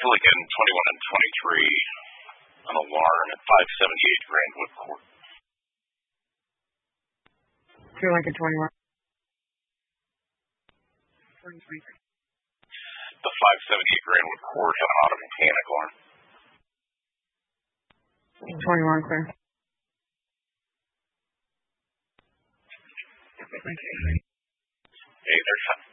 Gilligan, 21 and 23, an alarm at 578 Grandwood Court. Sri Lanka 21. 23. The 578 Grandwood Court had an auto mechanic alarm. 21 clear. Hey, there's